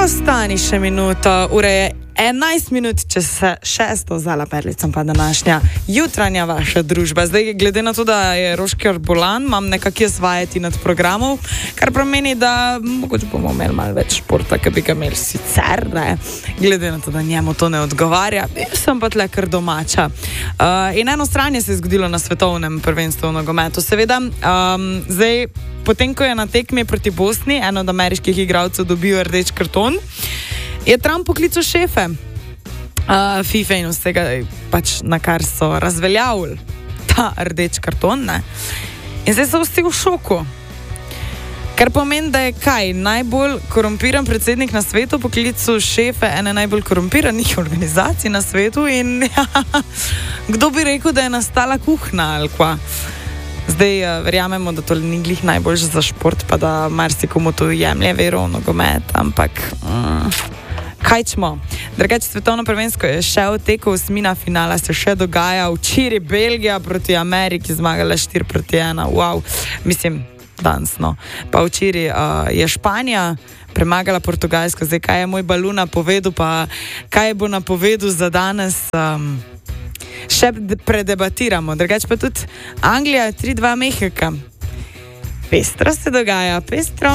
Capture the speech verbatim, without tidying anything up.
Ostani še minuto, ura je enajst minut, če se šesto zala perlicam pa današnja jutranja vaša družba. Zdaj, glede na to, da je Rošker bolan, imam nekak jaz vajeti nad programov, kar pomeni, da mogoče bomo imeli malo več športa, ki bi ga imeli sicer, ne? Glede na to, da njemu to ne odgovarja. Jaz sem pa tle kar domača. Uh, in eno stranje se je zgodilo na svetovnem prvenstvu v nogometu. Seveda, um, zdaj, potem, ko je na tekmi proti Bosni, eno od ameriških igralcev dobil rdeč karton, je Trump poklical šefe uh, FIFA in vsega, pač na kar so razveljavili ta rdeč karton, ne? In zdaj so vsi v šoku. Kar pomeni, da je kaj, najbolj korumpiran predsednik na svetu poklical šefe ene najbolj korumpiranih organizacij na svetu in ja, kdo bi rekel, da je nastala kuhna ali kva. Zdaj uh, verjamemo, da to ni glih najboljš za šport, pa da marsikomu to jemlje vero v nogomet, ampak mm, kaj čmo? Drugače, svetovno prvenstvo je še v teku, osmina finala se še dogaja, včeraj Belgija proti Ameriki zmagala štiri proti ena, wow, mislim, danes no. Pa včeraj uh, je Španija premagala Portugalsko, zdaj kaj je moj baluna povedal, pa kaj bo napovedal za danes, um, še predebatiramo. Drugače pa tudi Anglija tri dva Mehika. Pestro se dogaja, pestro.